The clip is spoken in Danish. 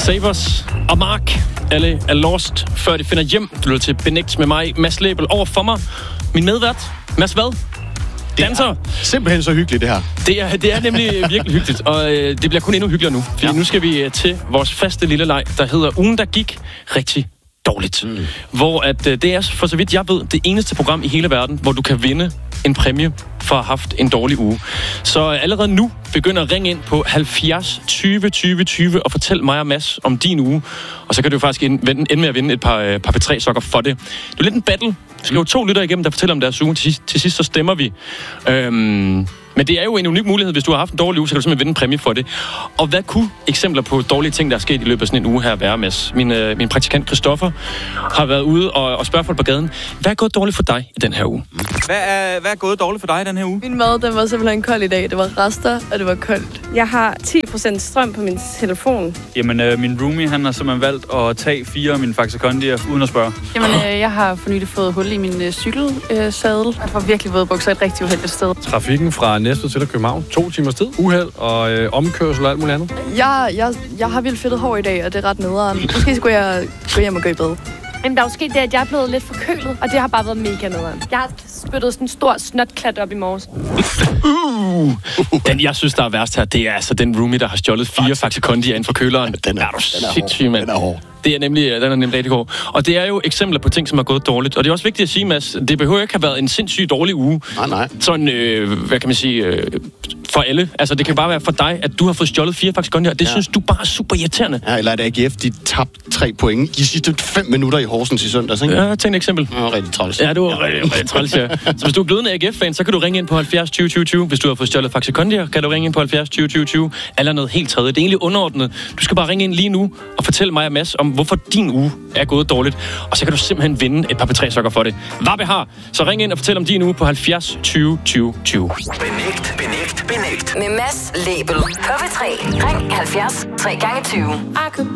Savers og Mark. Alle er lost, før de finder hjem. Du lytter til Benægt med mig, Mads Lebel. Over for mig, min medvært, Mads hvad? Danser. Det er simpelthen så hyggeligt, det her. Det er nemlig virkelig hyggeligt, og det bliver kun endnu hyggeligere nu. Fordi nu skal vi til vores faste lille leg, der hedder Ugen, der gik rigtig dårligt. Hvor at, det er, for så vidt jeg ved, det eneste program i hele verden, hvor du kan vinde en præmie for at have haft en dårlig uge. Så allerede nu begynder at ringe ind på 70 20 20 20 og fortæl mig og Mads om din uge. Og så kan du faktisk ende med at vinde et par P3-sokker for det. Det er lidt en battle. Vi skal jo 2 lyttere igennem, der fortæller om deres uge. Til sidst så stemmer vi. Men det er jo en unik mulighed. Hvis du har haft en dårlig uge, så kan du simpelthen vinde en præmie for det. Og hvad kunne eksempler på dårlige ting, der er sket i løbet af sådan en uge her være, Mads? Min praktikant Christoffer har været ude og spørge folk på gaden. Hvad er gået dårligt for dig i den her uge? Hvad er gået dårligt for dig i den her uge? Min mad, den var simpelthen kold i dag. Det var rester, og det var koldt. Jeg har 10% strøm på min telefon. Jamen, min roomie, han har simpelthen valgt at tage 4 af mine Faxe Kondier uden at spørge. Jamen, jeg har for nylig fået hul i min cykelsadel. Jeg får virkelig våde bukser et rigtig uheldigt sted. Trafikken fra Næstved til København. 2 timers tid. Uheld og omkørsel og alt muligt andet. Jeg har vildt fedtet hår i dag, og det er ret nederen. Måske skulle jeg gå hjem og gå i bad. Men der er jo sket det, at jeg er blevet lidt forkølet, og det har bare været mega nederen. Jeg har spyttet sådan en stor snotklat op i morges. Den, jeg synes, der er værst her, det er altså den roomie, der har stjålet 4 Faxe Kondier inden for køleren. Den er sindssyg, mand. Den er hård. Den er nemlig rigtig god. Og det er jo eksempler på ting, som er gået dårligt. Og det er også vigtigt at sige, Mads, det behøver ikke have været en sindssygt dårlig uge. Nej. Sådan, hvad kan man sige, for alle. Altså, det kan bare være for dig, at du har fået stjålet 4 Faxe Kondier, og det synes du bare er super irriterende. Ja, eller at AGF, de tabte 3 point de sidste 5 minutter i Horsens i søndags, ikke? Ja, tænk et eksempel. Det var rigtig træls. Ja, det var rigtig træls, ja. Så hvis du er glødende AGF-fan, så kan du ringe ind på 70 20 20 20. Hvis du har fået stjålet Faxe Kondier, kan du ringe ind på 70 20 20 20. Eller noget helt tredje. Det er egentlig underordnet. Du skal bare ringe ind lige nu og fortælle mig og Mads om, hvorfor din uge er gået dårligt. Og så kan du simpelthen vinde et par P3-sokker for det. Hvad vi har? Så ring ind og fortæl om din uge på 70 20 20 20. Benægt. Med Mads Lebel. På P3. Ring 70 3x20.